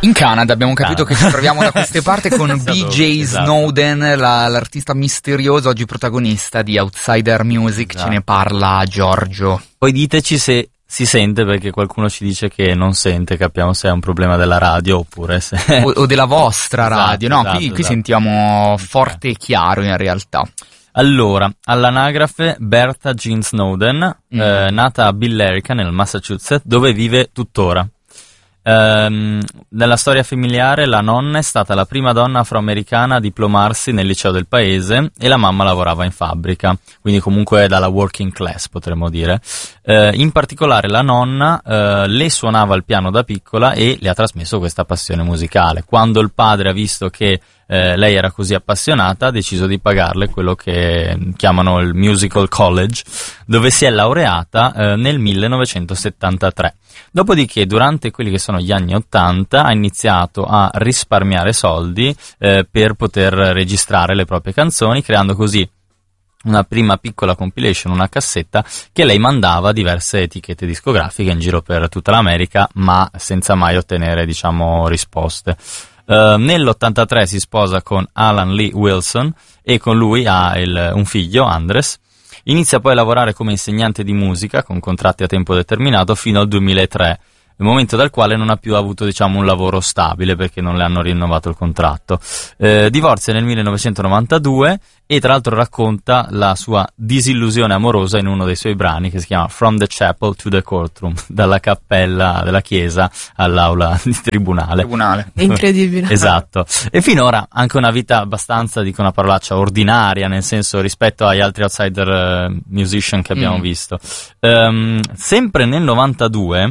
In Canada abbiamo capito che ci troviamo da queste parti con BJ Snowden, l'artista misterioso, oggi protagonista di Outsider Music. Ce ne parla Giorgio. Poi diteci se si sente, perché qualcuno ci dice che non sente, capiamo se è un problema della radio oppure se... o della vostra radio. No, qui sentiamo forte e chiaro in realtà. Allora, all'anagrafe Bertha Jean Snowden, nata a Billerica nel Massachusetts, dove vive tuttora. Nella storia familiare la nonna è stata la prima donna afroamericana a diplomarsi nel liceo del paese e la mamma lavorava in fabbrica, quindi comunque dalla working class potremmo dire. In particolare la nonna le suonava il piano da piccola e le ha trasmesso questa passione musicale. Quando il padre ha visto che lei era così appassionata, ha deciso di pagarle quello che chiamano il Musical College, dove si è laureata nel 1973. Dopodiché, durante quelli che sono gli anni 80, ha iniziato a risparmiare soldi per poter registrare le proprie canzoni, creando così una prima piccola compilation, una cassetta che lei mandava a diverse etichette discografiche in giro per tutta l'America, ma senza mai ottenere, diciamo, risposte. Nell'83 si sposa con Alan Lee Wilson e con lui ha un figlio, Andres. Inizia poi a lavorare come insegnante di musica con contratti a tempo determinato fino al 2003, il momento dal quale non ha più avuto, diciamo, un lavoro stabile perché non le hanno rinnovato il contratto. Divorzia nel 1992 e tra l'altro racconta la sua disillusione amorosa in uno dei suoi brani che si chiama From the Chapel to the Courtroom, dalla cappella della chiesa all'aula di tribunale. È incredibile. Esatto. E finora anche una vita abbastanza, dico una parolaccia, ordinaria, nel senso, rispetto agli altri outsider musician che abbiamo visto. Sempre nel 92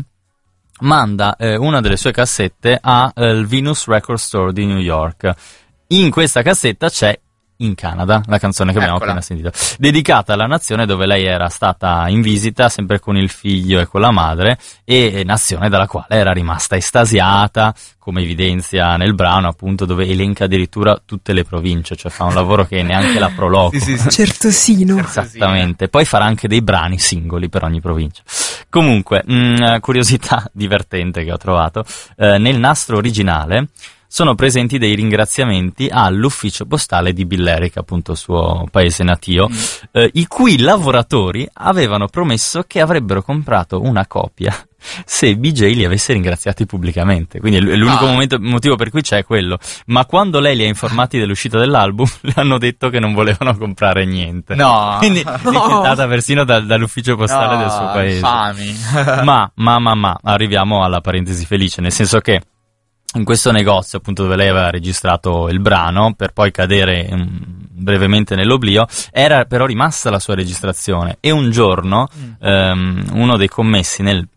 manda una delle sue cassette al Venus Record Store di New York. In questa cassetta c'è In Canada, la canzone che abbiamo appena sentito, dedicata alla nazione dove lei era stata in visita sempre con il figlio e con la madre, e nazione dalla quale era rimasta estasiata, come evidenzia nel brano, appunto, dove elenca addirittura tutte le province, cioè fa un lavoro che neanche la Proloco. Sì. Certosino. Esattamente. Poi farà anche dei brani singoli per ogni provincia. Comunque, curiosità divertente che ho trovato, nel nastro originale sono presenti dei ringraziamenti all'ufficio postale di Billerica, appunto suo paese natio, i cui lavoratori avevano promesso che avrebbero comprato una copia se BJ li avesse ringraziati pubblicamente. Quindi è l'unico motivo per cui c'è quello. Ma quando lei li ha informati dell'uscita dell'album, le hanno detto che non volevano comprare niente. No. Quindi rifiutata persino dall'ufficio postale del suo paese. Infami. Ma arriviamo alla parentesi felice, nel senso che in questo negozio, appunto, dove lei aveva registrato il brano per poi cadere brevemente nell'oblio, era però rimasta la sua registrazione, e un giorno uno dei commessi nel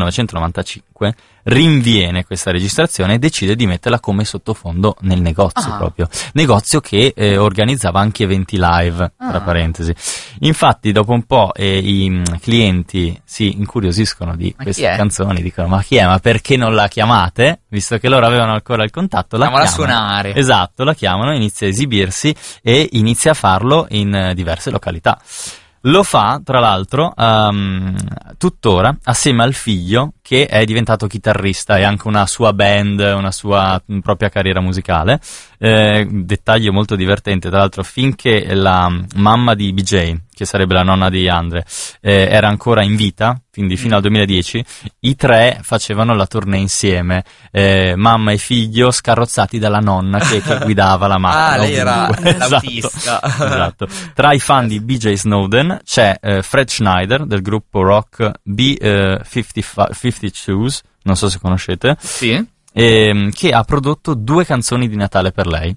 1995 rinviene questa registrazione e decide di metterla come sottofondo nel negozio, proprio negozio che organizzava anche eventi live, tra parentesi. Infatti dopo un po' i clienti si incuriosiscono di queste canzoni, dicono: ma chi è? Ma perché non la chiamate? Visto che loro avevano ancora il contatto, la chiamano a suonare. Esatto, la chiamano, inizia a esibirsi e inizia a farlo in diverse località. Lo fa, tra l'altro, tuttora, assieme al figlio, che è diventato chitarrista e anche una sua band, una sua propria carriera musicale. Dettaglio molto divertente, tra l'altro, finché la mamma di BJ, che sarebbe la nonna di Andre, era ancora in vita, quindi fino al 2010, i tre facevano la tournée insieme, mamma e figlio, scarrozzati dalla nonna che guidava la macchina. Lei era l'autista. Esatto. Tra i fan di BJ Snowden c'è Fred Schneider del gruppo rock B-52s, non so se conoscete, sì, che ha prodotto 2 canzoni di Natale per lei.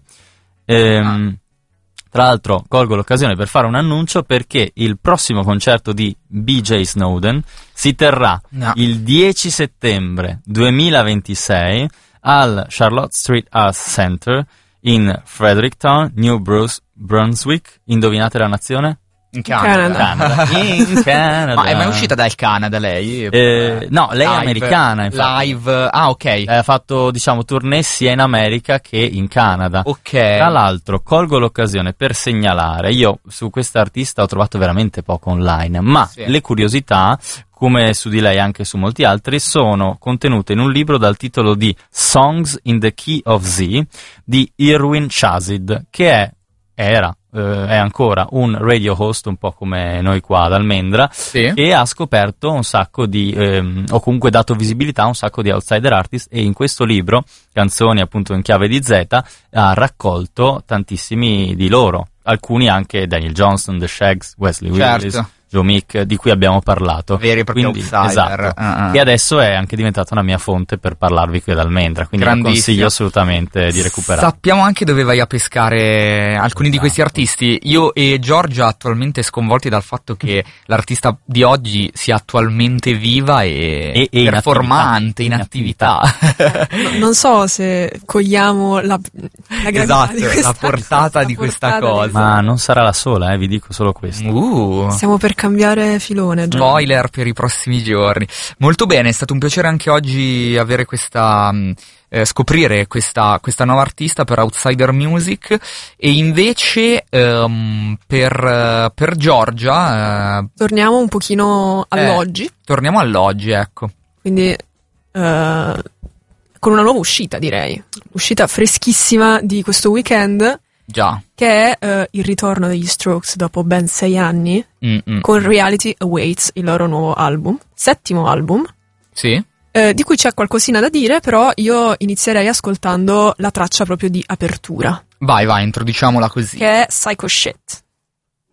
Tra l'altro colgo l'occasione per fare un annuncio, perché il prossimo concerto di BJ Snowden si terrà il 10 settembre 2026 al Charlotte Street Arts Center in Fredericktown, New Brunswick. Indovinate la nazione? In Canada. In Canada. Ma è mai uscita dal Canada lei? No, lei è americana, infatti. Live, ok. Ha fatto, diciamo, tournée sia in America che in Canada. Ok. Tra l'altro, colgo l'occasione per segnalare, io su questa artista ho trovato veramente poco online, ma le curiosità come su di lei anche su molti altri, sono contenute in un libro dal titolo di Songs in the Key of Z di Irwin Chazid, che è ancora un radio host, un po' come noi qua ad Almendra, Sì. e ha scoperto un sacco di, o comunque dato visibilità a un sacco di outsider artist, e in questo libro, Canzoni appunto in chiave di Z, ha raccolto tantissimi di loro, alcuni anche Daniel Johnston, The Shaggs, Wesley Willis, Certo. Joe Meek, di cui abbiamo parlato. Veri e propri outsider. Esatto. E adesso è anche diventata una mia fonte per parlarvi qui ad Almendra, quindi lo consiglio assolutamente di recuperare. Sappiamo anche dove vai a pescare alcuni di questi artisti. Io e Giorgia attualmente sconvolti dal fatto che l'artista di oggi sia attualmente viva e performante, in attività. Non so se cogliamo la gravità Esatto, di questa, la portata di questa portata cosa. Ma non sarà la sola, vi dico solo questo. Stiamo per cambiare filone. Già. Spoiler per i prossimi giorni. Molto bene, è stato un piacere anche oggi avere questa scoprire questa nuova artista per Outsider Music. E invece per Giorgia Torniamo un pochino all'oggi, torniamo all'oggi, ecco. quindi con una nuova uscita, direi. Uscita freschissima di questo weekend, Già. che è il ritorno degli Strokes dopo ben 6 anni, con Reality Awaits, il loro nuovo album, 7° album, Sì. di cui c'è qualcosina da dire, però io inizierei ascoltando la traccia proprio di apertura, Vai, introduciamola così. che è Psycho Shit.